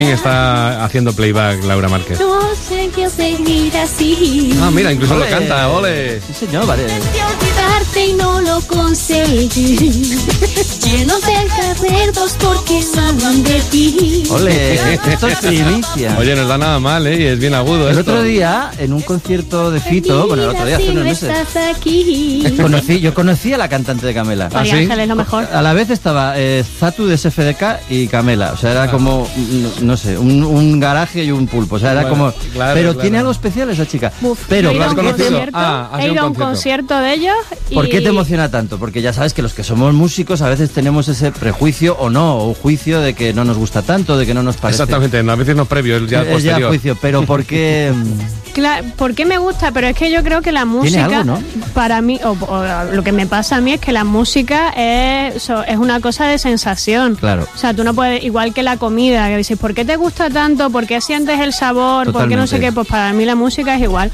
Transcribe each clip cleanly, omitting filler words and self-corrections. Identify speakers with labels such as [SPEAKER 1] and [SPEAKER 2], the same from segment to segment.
[SPEAKER 1] Está haciendo playback Laura Márquez.
[SPEAKER 2] No sé qué seguir así.
[SPEAKER 1] Ah, mira, incluso lo canta, ole.
[SPEAKER 3] Sí, señor, vale.
[SPEAKER 2] Intenté olvidarte y no lo conseguí. Llenos de recuerdos porque hablan de ti.
[SPEAKER 3] Ole, esto es primicia.
[SPEAKER 1] Oye, no está nada mal, ¿eh? Y es bien agudo
[SPEAKER 3] El
[SPEAKER 1] esto.
[SPEAKER 3] otro día, en un concierto de Fito, bueno, el otro día, hace unos meses,
[SPEAKER 2] Estás aquí.
[SPEAKER 3] yo conocí a la cantante de Camela.
[SPEAKER 1] ¿Ah,
[SPEAKER 2] María
[SPEAKER 1] sí?
[SPEAKER 2] Ángeles, lo mejor.
[SPEAKER 3] A la vez estaba Zatu de SFDK y Camela. O sea, era como, no sé, un garaje y un pulpo. O sea, era
[SPEAKER 1] Bueno,
[SPEAKER 3] como...
[SPEAKER 1] claro,
[SPEAKER 3] pero
[SPEAKER 1] claro.
[SPEAKER 3] tiene algo especial esa chica.
[SPEAKER 2] Uf,
[SPEAKER 3] Pero,
[SPEAKER 2] yo he ido a un
[SPEAKER 1] ¿lo has conocido?
[SPEAKER 2] concierto,
[SPEAKER 1] ¿has
[SPEAKER 2] he
[SPEAKER 1] ido
[SPEAKER 2] ido
[SPEAKER 1] a
[SPEAKER 2] a
[SPEAKER 1] un
[SPEAKER 2] un concierto de ellos y...
[SPEAKER 3] ¿por qué te emociona tanto? Porque ya sabes que los que somos músicos a veces tenemos ese prejuicio o no, o juicio de que no nos gusta tanto, de que no nos parece.
[SPEAKER 1] Exactamente, no, a veces no es previo, es ya
[SPEAKER 3] Es ya
[SPEAKER 1] posterior.
[SPEAKER 3] juicio, pero ¿por qué?
[SPEAKER 2] Claro, ¿por qué me gusta? Pero es que yo creo que la música,
[SPEAKER 3] algo, ¿no?
[SPEAKER 2] para mí, o lo que me pasa a mí es que la música es una cosa de sensación.
[SPEAKER 3] Claro.
[SPEAKER 2] O sea, tú no puedes, igual que la comida, que dices, ¿por qué te gusta tanto? ¿Por qué sientes el sabor? ¿Por qué no sé
[SPEAKER 3] Totalmente.
[SPEAKER 2] qué? Pues para mí la música es igual.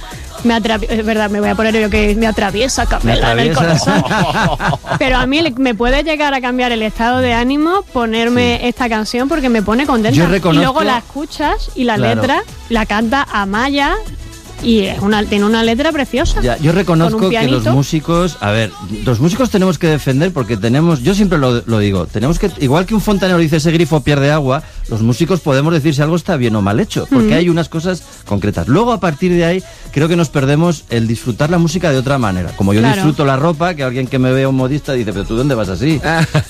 [SPEAKER 2] Es verdad, me voy a poner yo que me atraviesa Camela en el corazón. Pero a mí me puede llegar a cambiar el estado de ánimo ponerme esta canción porque me pone contenta.
[SPEAKER 3] Yo reconozco-
[SPEAKER 2] Y luego la escuchas y la
[SPEAKER 3] Claro.
[SPEAKER 2] letra la canta Amaya y tiene una letra preciosa.
[SPEAKER 3] Ya, yo
[SPEAKER 2] Con
[SPEAKER 3] reconozco
[SPEAKER 2] un
[SPEAKER 3] que los
[SPEAKER 2] pianito.
[SPEAKER 3] músicos, a ver, los músicos tenemos que defender porque tenemos, yo siempre lo digo, tenemos que, igual que un fontanero dice ese grifo pierde agua, los músicos podemos decir si algo está bien o mal hecho, porque hay unas cosas concretas. Luego, a partir de ahí, creo que nos perdemos el disfrutar la música de otra manera. Como yo
[SPEAKER 2] Claro.
[SPEAKER 3] disfruto la ropa, que alguien que me vea un modista dice, pero ¿tú dónde vas así?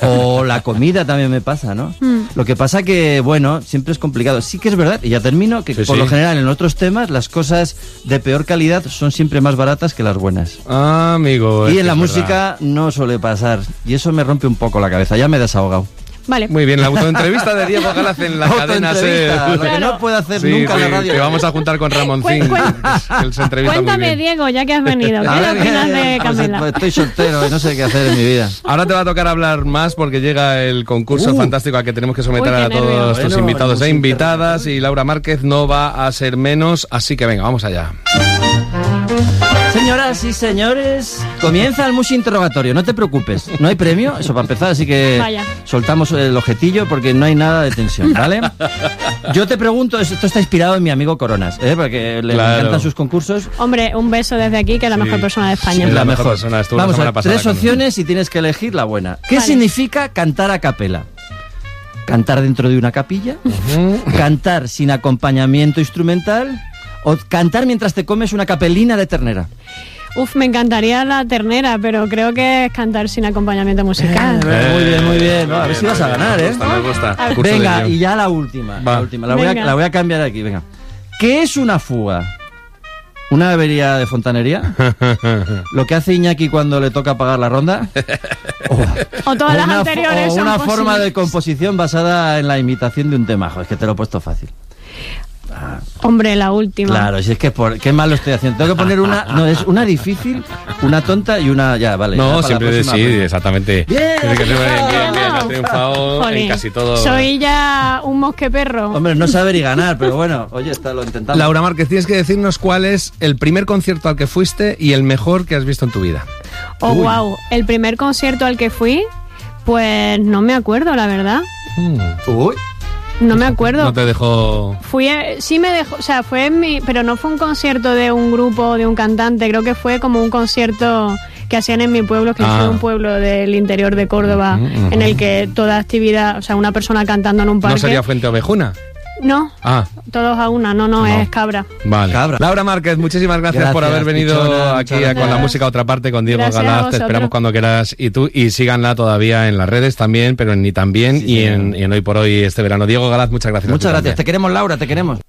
[SPEAKER 3] O la comida también me pasa, ¿no? Lo que pasa que, bueno, siempre es complicado. Sí que es verdad, y ya termino, que
[SPEAKER 1] Sí,
[SPEAKER 3] por
[SPEAKER 1] sí.
[SPEAKER 3] lo general en otros temas las cosas de peor calidad son siempre más baratas que las buenas.
[SPEAKER 1] Ah, amigo.
[SPEAKER 3] Y
[SPEAKER 1] es
[SPEAKER 3] en la
[SPEAKER 1] que es
[SPEAKER 3] música
[SPEAKER 1] verdad.
[SPEAKER 3] no suele pasar. Y eso me rompe un poco la cabeza. Ya me he desahogado.
[SPEAKER 2] Vale.
[SPEAKER 1] Muy bien, la autoentrevista de Diego Galaz en la cadena
[SPEAKER 3] Autoentrevista,
[SPEAKER 1] SER.
[SPEAKER 3] lo que no
[SPEAKER 2] Claro.
[SPEAKER 3] puede hacer
[SPEAKER 1] Sí,
[SPEAKER 3] nunca
[SPEAKER 1] sí,
[SPEAKER 3] la radio.
[SPEAKER 1] te vamos a juntar con Ramoncín. Él se entrevista muy
[SPEAKER 2] Cuéntame,
[SPEAKER 1] bien.
[SPEAKER 2] Diego, ya que has venido. ¿Qué
[SPEAKER 3] A ver,
[SPEAKER 2] opinas de
[SPEAKER 3] pues,
[SPEAKER 2] Camela?
[SPEAKER 3] estoy soltero y no sé qué hacer en mi vida.
[SPEAKER 1] Ahora te va a tocar hablar más porque llega el concurso fantástico al que tenemos que someter
[SPEAKER 2] Uy, qué
[SPEAKER 1] a todos
[SPEAKER 2] nervios.
[SPEAKER 1] nuestros
[SPEAKER 3] Bueno,
[SPEAKER 1] invitados e
[SPEAKER 3] hemos
[SPEAKER 1] invitadas y Laura Márquez no va a ser menos, así que venga, vamos allá.
[SPEAKER 3] Señoras y señores, comienza el Musi Interrogatorio. No te preocupes, no hay premio, eso para empezar, así que
[SPEAKER 2] Vaya.
[SPEAKER 3] soltamos el ojetillo porque no hay nada de tensión, ¿vale? Yo te pregunto, esto está inspirado en mi amigo Coronas, porque le
[SPEAKER 1] Claro.
[SPEAKER 3] encantan sus concursos.
[SPEAKER 2] Hombre, un beso desde aquí, que es la mejor persona de España.
[SPEAKER 1] Sí,
[SPEAKER 3] La
[SPEAKER 1] mejor
[SPEAKER 3] mejor
[SPEAKER 1] persona, estuvo la
[SPEAKER 3] Vamos a
[SPEAKER 1] semana
[SPEAKER 3] ver,
[SPEAKER 1] pasada
[SPEAKER 3] tres
[SPEAKER 1] con
[SPEAKER 3] opciones y tienes que elegir la buena. ¿Qué
[SPEAKER 2] Vale.
[SPEAKER 3] significa cantar a capela? ¿Cantar dentro de una capilla? ¿Cantar sin acompañamiento instrumental? ¿O cantar mientras te comes una capelina de ternera?
[SPEAKER 2] Uf, me encantaría la ternera, pero creo que es cantar sin acompañamiento musical.
[SPEAKER 3] Muy bien, muy bien. No, a ver si vas a ganar, ¿eh?
[SPEAKER 1] Me gusta. Curso de
[SPEAKER 3] Venga,
[SPEAKER 1] guión.
[SPEAKER 3] y ya la última.
[SPEAKER 1] Va.
[SPEAKER 3] La última. La
[SPEAKER 2] Venga.
[SPEAKER 3] voy a cambiar aquí, venga. ¿Qué es una fuga? ¿Una avería de fontanería? ¿Lo que hace Iñaki cuando le toca pagar la ronda?
[SPEAKER 2] O todas las
[SPEAKER 3] una
[SPEAKER 2] anteriores
[SPEAKER 3] o
[SPEAKER 2] son
[SPEAKER 3] una
[SPEAKER 2] posibles.
[SPEAKER 3] forma de composición basada en la imitación de un tema. Joder, es que te lo he puesto fácil.
[SPEAKER 2] Hombre, la última.
[SPEAKER 3] Claro, si es que qué mal lo estoy haciendo. Tengo que poner una, no, es una difícil, una tonta y una, ya, vale. ya
[SPEAKER 1] No,
[SPEAKER 3] para la
[SPEAKER 1] siempre
[SPEAKER 3] próxima,
[SPEAKER 1] sí,
[SPEAKER 3] pues.
[SPEAKER 1] exactamente.
[SPEAKER 3] Bien,
[SPEAKER 1] Tiene que ser
[SPEAKER 3] ha
[SPEAKER 1] bien, ha triunfado
[SPEAKER 2] Jolín,
[SPEAKER 1] en casi todo.
[SPEAKER 2] Soy ya un mosqueperro.
[SPEAKER 3] Hombre, no saber y ganar, pero bueno, oye, lo intentamos.
[SPEAKER 1] Laura Márquez, tienes que decirnos cuál es el primer concierto al que fuiste y el mejor que has visto en tu vida.
[SPEAKER 2] Oh,
[SPEAKER 3] Uy.
[SPEAKER 2] wow. El primer concierto al que fui, pues no me acuerdo, la verdad.
[SPEAKER 3] Uy,
[SPEAKER 2] No me acuerdo.
[SPEAKER 1] No te dejó...
[SPEAKER 2] Fui, sí me dejó, o sea, fue en mi, pero no fue un concierto de un grupo, de un cantante, creo que fue como un concierto que hacían en mi pueblo, que
[SPEAKER 1] Ah.
[SPEAKER 2] es un pueblo del interior de Córdoba, en el que toda actividad, o sea, una persona cantando en un parque.
[SPEAKER 1] ¿No sería Fuente Ovejuna?
[SPEAKER 2] No,
[SPEAKER 1] Ah,
[SPEAKER 2] todos a una, no, es Cabra.
[SPEAKER 1] vale.
[SPEAKER 3] Cabra.
[SPEAKER 1] Laura Márquez, muchísimas gracias por
[SPEAKER 3] Gracias,
[SPEAKER 1] haber venido
[SPEAKER 3] pichona,
[SPEAKER 1] aquí
[SPEAKER 3] muchas
[SPEAKER 1] con la
[SPEAKER 2] gracias.
[SPEAKER 1] música a otra parte con Diego
[SPEAKER 2] Gracias a
[SPEAKER 1] Galaz. Te
[SPEAKER 2] vosotros.
[SPEAKER 1] esperamos cuando quieras y síganla todavía en las redes también, pero en Ni También
[SPEAKER 3] Sí,
[SPEAKER 1] y
[SPEAKER 3] señor.
[SPEAKER 1] en Hoy por Hoy este verano. Diego Galaz, muchas gracias. a ti
[SPEAKER 3] muchas gracias.
[SPEAKER 1] también.
[SPEAKER 3] Te queremos, Laura, te queremos.